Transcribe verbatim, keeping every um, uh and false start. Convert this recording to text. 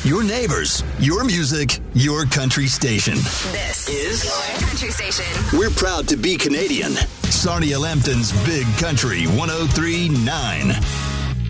your neighbors, your music, your country station. This is your country station. We're proud to be Canadian. Sarnia Lambton's Big Country one oh three point nine.